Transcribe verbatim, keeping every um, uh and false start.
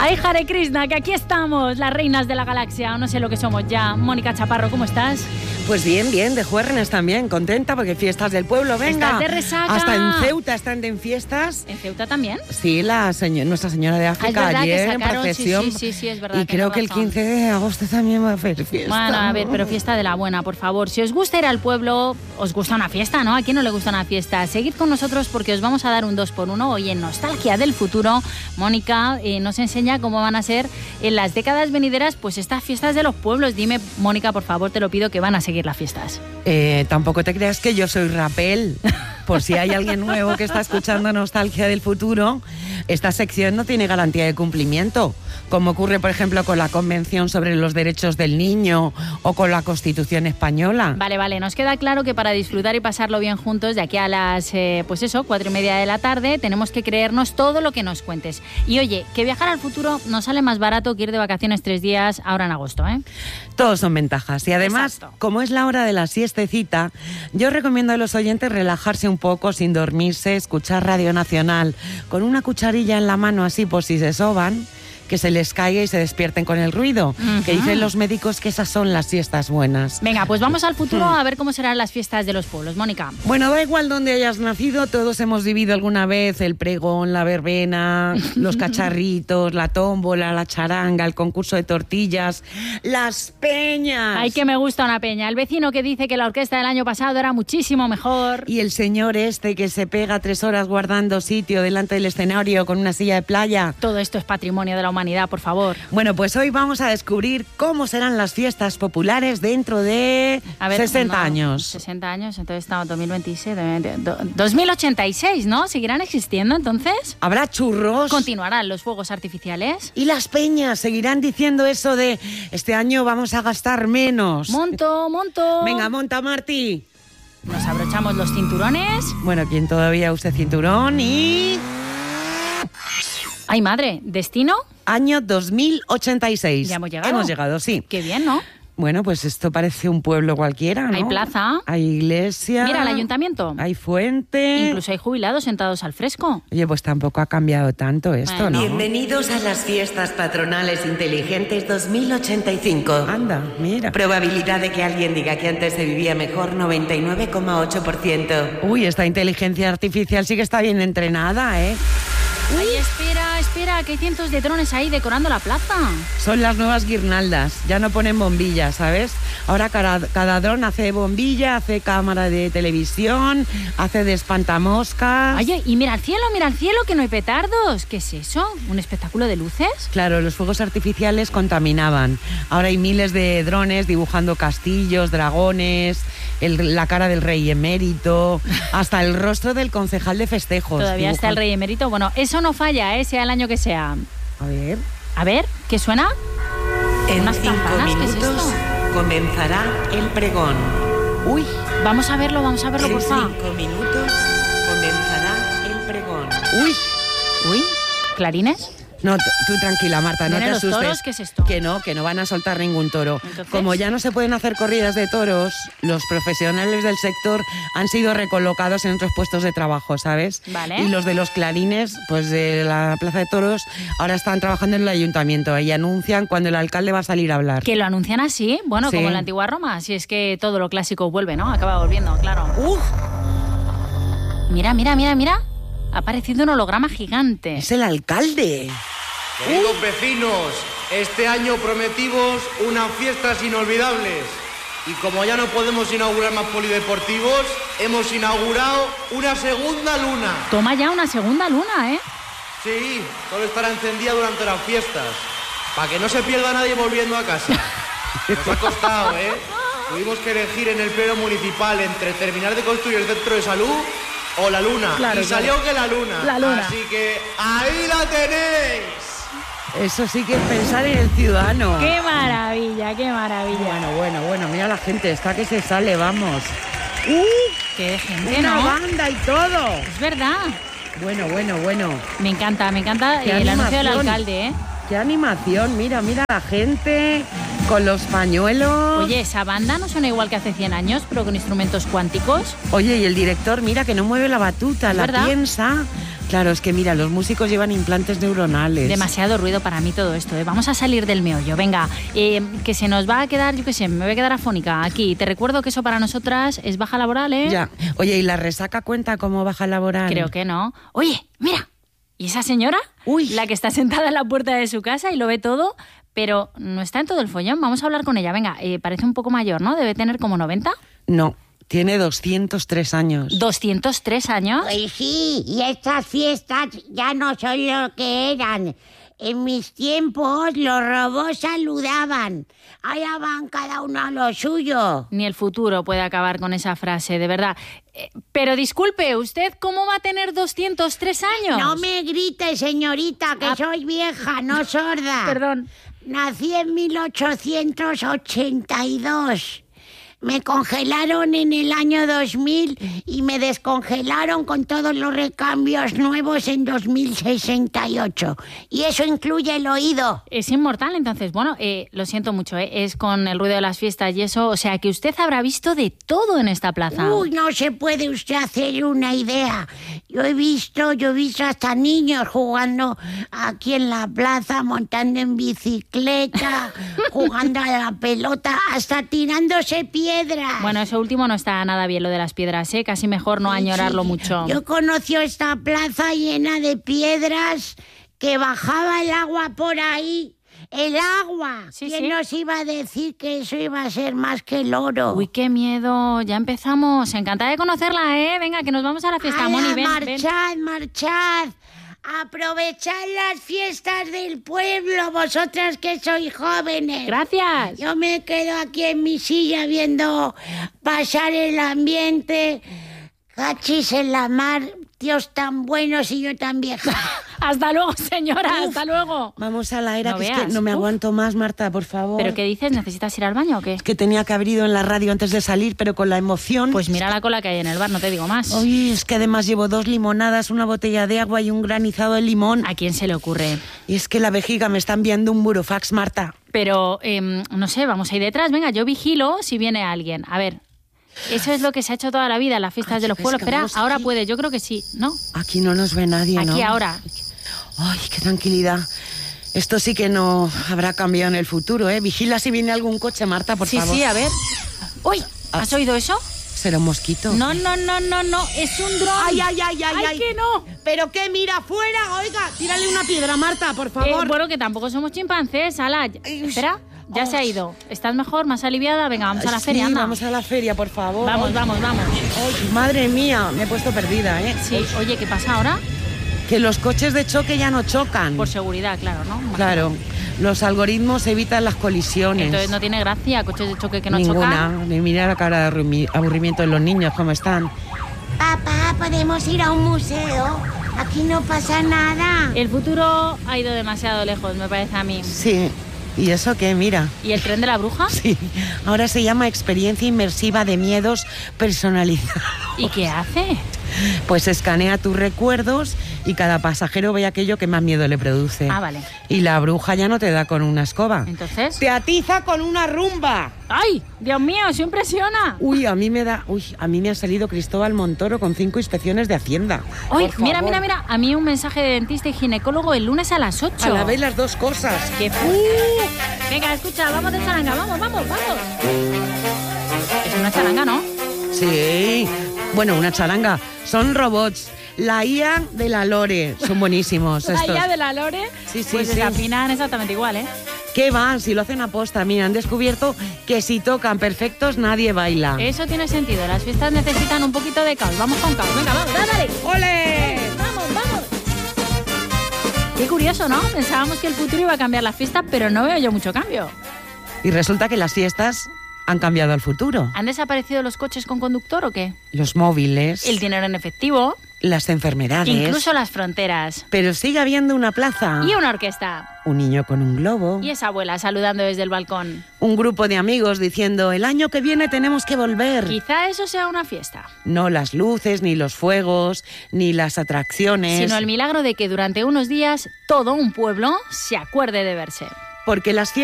Ay, Hare Krishna, que aquí estamos, las reinas de la galaxia, o no sé lo que somos ya. Mónica Chaparro, ¿cómo estás? Pues bien, bien, de juernes también, contenta porque fiestas del pueblo, venga. ¿Estás de resaca? Hasta en Ceuta están en fiestas. ¿En Ceuta también? Sí, la señor, Nuestra Señora de África, ah, es ayer que sacaron, en procesión. Sí, sí, sí, sí, es verdad. Y creo que el quince de agosto también va a haber fiesta. Bueno, a ver, pero fiesta de la buena, por favor. Si os gusta ir al pueblo, os gusta una fiesta, ¿no? ¿A quién no le gusta una fiesta? Seguid con nosotros porque os vamos a dar un dos por uno. Hoy en Nostalgia del Futuro, Mónica eh, nos enseña cómo van a ser en las décadas venideras pues estas fiestas de los pueblos. Dime, Mónica, por favor, te lo pido, que van a seguir las fiestas. Eh, tampoco te creas que yo soy rapel. Por si hay alguien nuevo que está escuchando Nostalgia del Futuro, esta sección no tiene garantía de cumplimiento, como ocurre, por ejemplo, con la Convención sobre los Derechos del Niño o con la Constitución Española. Vale, vale, nos queda claro que para disfrutar y pasarlo bien juntos, de aquí a las, eh, pues eso, cuatro y media de la tarde, tenemos que creernos todo lo que nos cuentes. Y oye, que viajar al futuro nos sale más barato que ir de vacaciones tres días ahora en agosto, ¿eh? Todos son ventajas. Y además, exacto, como es la hora de la siestecita, yo recomiendo a los oyentes relajarse un poco sin dormirse, escuchar Radio Nacional con una cucharilla en la mano así por si se soban, que se les caiga y se despierten con el ruido. Uh-huh. Que dicen los médicos que esas son las siestas buenas. Venga, pues vamos al futuro a ver cómo serán las fiestas de los pueblos. Mónica. Bueno, da igual dónde hayas nacido, todos hemos vivido alguna vez el pregón, la verbena, los cacharritos, la tómbola, la charanga, el concurso de tortillas, las peñas. Ay, que me gusta una peña. El vecino que dice que la orquesta del año pasado era muchísimo mejor. Y el señor este que se pega tres horas guardando sitio delante del escenario con una silla de playa. Todo esto es patrimonio de la humanidad. Por favor. Bueno, pues hoy vamos a descubrir cómo serán las fiestas populares dentro de a ver, sesenta no, años. sesenta años, entonces estamos en dos mil veintiséis, dos mil ochenta y seis, ¿no? ¿Seguirán existiendo entonces? ¿Habrá churros? ¿Continuarán los fuegos artificiales? ¿Y las peñas seguirán diciendo eso de este año vamos a gastar menos? Monto, monto. Venga, monta, Martí. Nos abrochamos los cinturones. Bueno, quien todavía use cinturón y... Ay, madre, ¿destino? Año dos mil ochenta y seis. Ya hemos llegado. Hemos llegado, sí. Qué bien, ¿no? Bueno, pues esto parece un pueblo cualquiera, ¿no? Hay plaza. Hay iglesia. Mira, el ayuntamiento. Hay fuente. Incluso hay jubilados sentados al fresco. Oye, pues tampoco ha cambiado tanto esto, bueno, ¿no? Bienvenidos a las fiestas patronales inteligentes dos mil ochenta y cinco. Anda, mira. Probabilidad de que alguien diga que antes se vivía mejor, noventa y nueve coma ocho por ciento. Uy, esta inteligencia artificial sí que está bien entrenada, ¿eh? Ay, espera, espera, que hay cientos de drones ahí decorando la plaza. Son las nuevas guirnaldas, ya no ponen bombillas, ¿sabes? Ahora cada, cada dron hace bombilla, hace cámara de televisión, hace de espantamoscas. Oye, y mira al cielo, mira al cielo, que no hay petardos. ¿Qué es eso? ¿Un espectáculo de luces? Claro, los fuegos artificiales contaminaban. Ahora hay miles de drones dibujando castillos, dragones, el, la cara del rey emérito, hasta el rostro del concejal de festejos. ¿Todavía dibujan... está el rey emérito? Bueno, eso no falla, ¿eh? Sea el año que sea. A ver. A ver, ¿qué suena? En ¿Unas cinco campanas? minutos ¿Qué es esto? comenzará el pregón. Uy. Vamos a verlo, vamos a verlo, en por favor. En cinco minutos comenzará el pregón. Uy. Uy, ¿clarines? No, tú tranquila, Marta, no te los asustes. Toros? ¿Qué es esto? Que no, que no van a soltar ningún toro. ¿Entonces? Como ya no se pueden hacer corridas de toros, los profesionales del sector han sido recolocados en otros puestos de trabajo, ¿sabes? Vale. Y los de los clarines, pues de la Plaza de Toros, ahora están trabajando en el ayuntamiento y anuncian cuando el alcalde va a salir a hablar. ¿Que lo anuncian así? Bueno, Sí. como en la antigua Roma, si es que todo lo clásico vuelve, ¿no? Acaba volviendo, claro. ¡Uf! Mira, mira, mira, mira. Ha aparecido un holograma gigante. ¡Es el alcalde! Queridos vecinos, este año prometimos unas fiestas inolvidables. Y como ya no podemos inaugurar más polideportivos, hemos inaugurado una segunda luna. Toma ya una segunda luna, ¿eh? Sí, solo estará encendida durante las fiestas. Para que no se pierda nadie volviendo a casa. Nos ha costado, ¿eh? Tuvimos que elegir en el pleno municipal entre terminar de construir el centro de salud o la luna. Claro, y salió claro. que la luna. La luna. Así que ahí la tenéis. Eso sí que es pensar en el ciudadano. ¡Qué maravilla, qué maravilla! Bueno, bueno, bueno, mira la gente, está que se sale, vamos. ¡Uh! ¡Qué gente, ¡Una ¿no? banda y todo! Es verdad. Bueno, bueno, bueno. Me encanta, me encanta Qué el anuncio del animación. alcalde, ¿eh? ¡Qué animación! Mira, mira la gente con los pañuelos. Oye, esa banda no suena igual que hace cien años, pero con instrumentos cuánticos. Oye, y el director, mira que no mueve la batuta, la ¿Verdad? piensa Claro, es que mira, los músicos llevan implantes neuronales. Demasiado ruido para mí todo esto, ¿eh? Vamos a salir del meollo. Venga, eh, que se nos va a quedar, yo qué sé, me voy a quedar afónica aquí. Te recuerdo que eso para nosotras es baja laboral, ¿eh? Ya. Oye, ¿y la resaca cuenta como baja laboral? Creo que no. Oye, mira, ¿y esa señora? Uy. La que está sentada en la puerta de su casa y lo ve todo, pero no está en todo el follón. Vamos a hablar con ella. Venga, eh, parece un poco mayor, ¿no? Debe tener como noventa. No, tiene doscientos tres años. ¿doscientos tres años? Pues sí, y estas fiestas ya no son lo que eran. En mis tiempos los robots saludaban. Allá van cada uno a lo suyo. Ni el futuro puede acabar con esa frase, de verdad. Eh, pero disculpe, ¿usted cómo va a tener doscientos tres años? No me grite, señorita, que Ah. soy vieja, no sorda. Perdón. Nací en mil ochocientos ochenta y dos. Me congelaron en el año dos mil y me descongelaron con todos los recambios nuevos en dos mil sesenta y ocho. Y eso incluye el oído. Es inmortal, entonces. Bueno, eh, lo siento mucho, ¿eh? Es con el ruido de las fiestas y eso. O sea, que usted habrá visto de todo en esta plaza. Uy, no se puede usted hacer una idea. Yo he visto, yo he visto hasta niños jugando aquí en la plaza, montando en bicicleta, jugando a la pelota, hasta tirándose piedras. Bueno, eso último no está nada bien, lo de las piedras, ¿eh? Casi mejor no añorarlo Sí, mucho. Yo conocí esta plaza llena de piedras, que bajaba el agua por ahí. ¡El agua! Sí, ¿Quién sí. nos iba a decir que eso iba a ser más que el oro? Uy, qué miedo. Ya empezamos. Encantada de conocerla, ¿eh? Venga, que nos vamos a la fiesta. ¡Hala, Moni, ven, marchad, ven. marchad! Aprovechad las fiestas del pueblo, vosotras que sois jóvenes. Gracias. Yo me quedo aquí en mi silla viendo pasar el ambiente. Cachis en la mar, tíos tan buenos y yo tan vieja. Hasta luego, señora. Uf. Hasta luego. Vamos a la era, No que es veas, que no me uf. aguanto más, Marta, por favor. ¿Pero qué dices? ¿Necesitas ir al baño o qué? Que tenía que haber ido en la radio antes de salir, pero con la emoción... Pues mira la cola que hay en el bar, no te digo más. Uy, es que además llevo dos limonadas, una botella de agua y un granizado de limón. ¿A quién se le ocurre? Y es que la vejiga me está enviando un burofax, Marta. Pero, eh, no sé, vamos ahí detrás. Venga, yo vigilo si viene alguien. A ver, eso es lo que se ha hecho toda la vida en las fiestas Ay, de los es pueblos. que Espera, vamos ahora aquí. puede, yo creo que sí, ¿no? Aquí no nos ve nadie, ¿no? Aquí ahora. Ay, qué tranquilidad. Esto sí que no habrá cambiado en el futuro, ¿eh? Vigila si viene algún coche, Marta, por Sí, favor. sí, a ver. ¡Uy! ¿Has oído eso? ¿Será un mosquito? No, no, no, no, no, es un dron. Ay, ay, ay, ay, ¡Ay, ay. que no! ¿Pero qué? Mira, fuera, oiga, tírale una piedra, Marta, por Eh, favor. bueno, que tampoco somos chimpancés, Ala. Espera, ya se ha ido. ¿Estás mejor, más aliviada? Venga, vamos a la Sí, feria, anda. vamos a la feria, por favor. Vamos, vamos, vamos. Ay, madre mía, me he puesto perdida, ¿eh? Sí, oye, ¿qué pasa ahora? Que los coches de choque ya no chocan. Por seguridad, claro, ¿no? Claro, los algoritmos evitan las colisiones. Entonces no tiene gracia, coches de choque que no Ninguna. chocan. Ni mira la cara de arrumi- aburrimiento de los niños, cómo están. Papá, ¿podemos ir a un museo? Aquí no pasa nada. El futuro ha ido demasiado lejos, me parece a mí. Sí. ¿Y eso qué? Mira. ¿Y el tren de la bruja? Sí. Ahora se llama experiencia inmersiva de miedos personalizada. ¿Y qué hace? Pues escanea tus recuerdos y cada pasajero ve aquello que más miedo le produce. Ah, vale. Y la bruja ya no te da con una escoba. Entonces... Te atiza con una rumba. ¡Ay! ¡Dios mío! ¡Eso impresiona! Uy, a mí me da, uy, a mí me ha salido Cristóbal Montoro con cinco inspecciones de Hacienda. ¡Ay! Por Mira, favor. mira, mira. A mí un mensaje de dentista y ginecólogo el lunes a las ocho. A la vez las dos cosas. ¡Qué fu- Venga, escucha, vamos de charanga, vamos, vamos, vamos. Es una charanga, ¿no? Sí. Bueno, una charanga. Son robots. La I A de la Lore. Son buenísimos La estos. I A de la Lore, Sí, sí, pues sí. desafinan exactamente igual, ¿eh? ¿Qué van? Si lo hacen aposta. Mira, han descubierto que si tocan perfectos nadie baila. Eso tiene sentido. Las fiestas necesitan un poquito de caos. Vamos con caos. Venga, vamos, dale. ¡Ole! Vamos, vamos. Qué curioso, ¿no? Pensábamos que el futuro iba a cambiar la fiesta, pero no veo yo mucho cambio. Y resulta que las fiestas han cambiado al futuro. ¿Han desaparecido los coches con conductor o qué? Los móviles, El dinero en efectivo, las enfermedades. incluso las fronteras. Pero sigue habiendo una plaza. Y una orquesta. Un niño con un globo. Y esa abuela saludando desde el balcón. Un grupo de amigos diciendo, el año que viene tenemos que volver. Quizá eso sea una fiesta. No las luces, ni los fuegos, ni las atracciones. Sino el milagro de que durante unos días todo un pueblo se acuerde de verse. Porque las fiestas